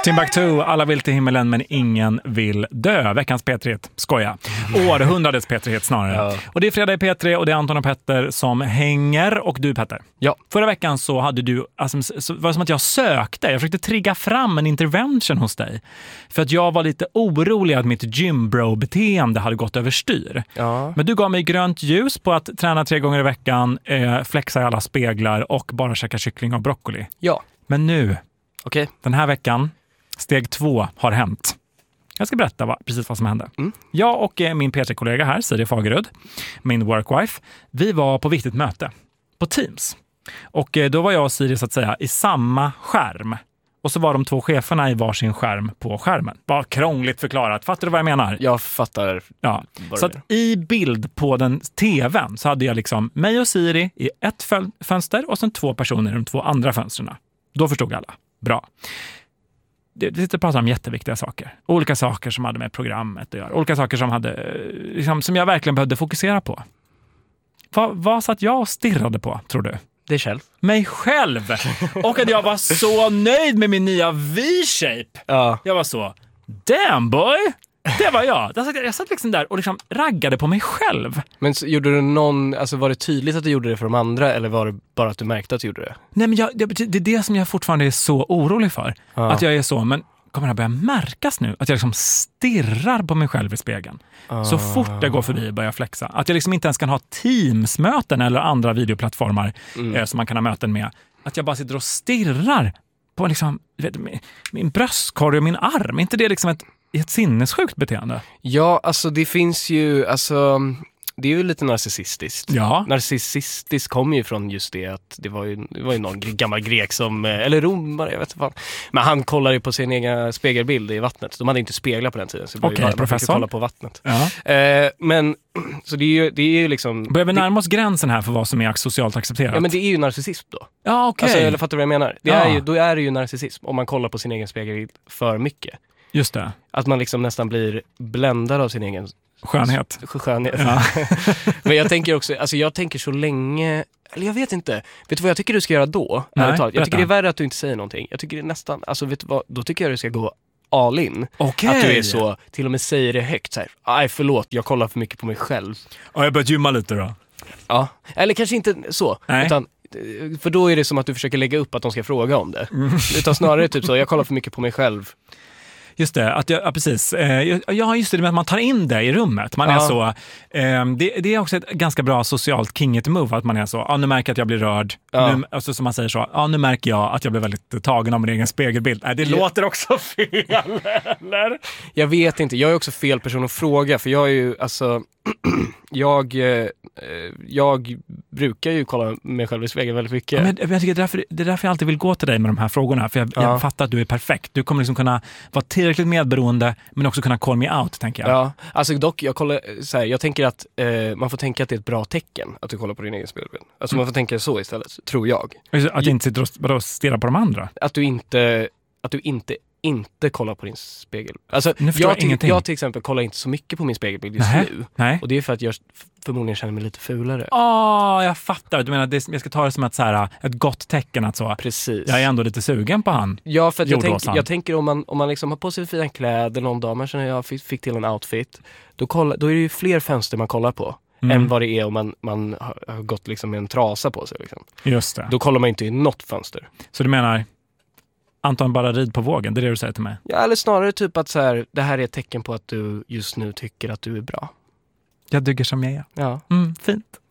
Timbuktu, alla vill till himmelen men ingen vill dö. Veckans P3, skoja. Århundradets P3 snarare. Ja. Och det är fredag i P3 och det är Anton och Petter som hänger. Och du Petter, ja. Förra veckan så hade du, alltså, så var det som att jag sökte. Jag försökte trigga fram en intervention hos dig. För att jag var lite orolig att mitt gymbro-beteende hade gått överstyr. Ja. Men du gav mig grönt ljus på att träna 3 gånger i veckan, flexa i alla speglar och bara käka kyckling och broccoli. Ja. Men nu, okay. Den här veckan, steg 2 har hänt. Jag ska berätta precis vad som hände. Jag och min PT-kollega här, Siri Fagerud, min workwife, vi var på viktigt möte på Teams. Och då var jag och Siri så att säga i samma skärm. Och så var de 2 cheferna i varsin skärm på skärmen. Bara krångligt förklarat. Fattar du vad jag menar? Jag fattar. Ja. Så att i bild på den tvn så hade jag liksom mig och Siri i ett fönster och sen 2 personer i de 2 andra fönstren. Då förstod alla. Bra. Vi sitter och pratar om jätteviktiga saker. Olika saker som hade med programmet att göra. Olika saker som hade, liksom, som jag verkligen behövde fokusera på. Vad satt jag och stirrade på, tror du? Det själv. Mig själv! Och att jag var så nöjd med min nya V-shape. Ja. Jag var så, damn boy! Det var jag. Jag satt liksom där och liksom raggade på mig själv. Men så, gjorde du var det tydligt att du gjorde det för de andra eller var det bara att du märkte att du gjorde det? Nej, men det är det som jag fortfarande är så orolig för. Ja. Att jag är så, men kommer det här börja märkas nu? Att jag liksom stirrar på mig själv i spegeln. Så fort jag går förbi och börjar flexa. Att jag liksom inte ens kan ha Teams-möten eller andra videoplattformar som man kan ha möten med. Att jag bara sitter och stirrar på liksom, min bröstkorg och min arm. Inte det liksom ett sinnessjukt beteende? Ja, alltså det finns ju, alltså det är ju lite narcissistiskt. Ja. Narcissistiskt kommer ju från just det att det var ju någon gammal grek som, eller romare, jag vet inte fan. Men han kollade ju på sin egen spegelbild i vattnet. De hade inte speglar på den tiden. Så Okej, professor. Kolla på vattnet. Ja. Men, så det är ju liksom... Börjar vi närma oss gränsen här för vad som är socialt accepterat? Ja, men det är ju narcissism då. Ja, okej. Alltså, eller fattar du vad jag menar? Då är det ju narcissism om man kollar på sin egen spegelbild för mycket. Just det. Att man liksom nästan blir bländad av sin egen skönhet. Ja. Men jag tänker också, alltså jag tänker så länge, eller jag vet inte. Vet du vad jag tycker du ska göra då? Nej, jag tycker det är värre att du inte säger någonting. Jag tycker det är nästan, alltså vet du vad, då tycker jag du ska gå all in. Okay. Att du är så, till och med säger det högt så här. Aj, förlåt, jag kollar för mycket på mig själv. Ja, jag börjar gymma lite då. Ja, eller kanske inte så. Nej. Utan, för då är det som att du försöker lägga upp att de ska fråga om det. Utan snarare typ så, jag kollar för mycket på mig själv. Just det, precis. Ja, just det med att man tar in det i rummet. Man är så, det är också ett ganska bra socialt king-it move att man är så, nu märker jag att jag blir rörd. Nu, alltså, som man säger så, nu märker jag att jag blir väldigt tagen av min egen spegelbild. Det låter också fel, eller? Jag vet inte, jag är också fel person att fråga, för jag är ju, alltså, jag brukar ju kolla mig själv i spegeln väldigt mycket. Ja, men jag tycker det är därför jag alltid vill gå till dig med de här frågorna. För jag fattar att du är perfekt. Du kommer liksom kunna vara tillräckligt medberoende men också kunna call me out, tänker jag. Ja, alltså dock, jag tänker att man får tänka att det är ett bra tecken att du kollar på din egen spegelbild. Alltså man får tänka så istället, tror jag. Att du inte sitter och stirrar på de andra? Att du inte kollar på din spegel. Alltså, jag till exempel kollar inte så mycket på min spegelbild just nu. Nej. Och det är för att jag förmodligen känner mig lite fulare. Jag fattar. Du menar att jag ska ta det som ett gott tecken att så. Precis. Jag är ändå lite sugen på han. Ja, för att jag tänker om man liksom har på sig fina kläder någon dag, man känner jag fick till en outfit, då är det ju fler fönster man kollar på. Än vad det är om man har gått liksom med en trasa på sig. Liksom. Just det. Då kollar man inte i något fönster. Så du menar Anton bara rid på vågen, det är det du säger till mig? Ja, eller snarare typ att så här, det här är ett tecken på att du just nu tycker att du är bra. Jag duger som jag är. Ja. Fint.